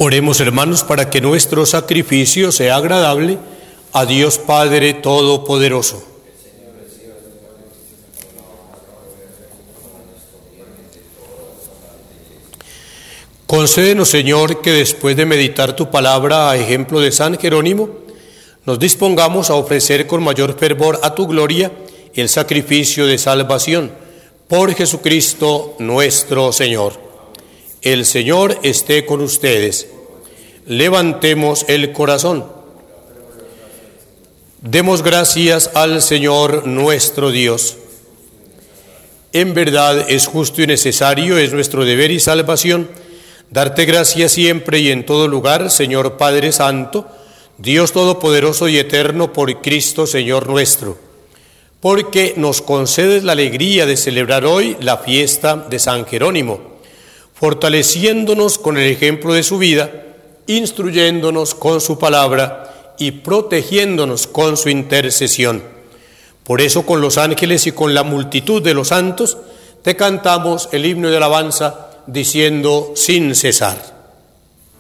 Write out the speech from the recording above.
Oremos, hermanos, para que nuestro sacrificio sea agradable a Dios Padre Todopoderoso. Concédenos, Señor, que después de meditar tu palabra a ejemplo de San Jerónimo, nos dispongamos a ofrecer con mayor fervor a tu gloria el sacrificio de salvación por Jesucristo nuestro Señor. El Señor esté con ustedes. Levantemos el corazón. Demos gracias al Señor nuestro Dios. En verdad es justo y necesario, es nuestro deber y salvación, darte gracias siempre y en todo lugar, Señor Padre Santo, Dios Todopoderoso y Eterno, por Cristo Señor nuestro, porque nos concedes la alegría de celebrar hoy la fiesta de San Jerónimo, fortaleciéndonos con el ejemplo de su vida, instruyéndonos con su palabra y protegiéndonos con su intercesión. Por eso, con los ángeles y con la multitud de los santos, te cantamos el himno de alabanza, diciendo sin cesar.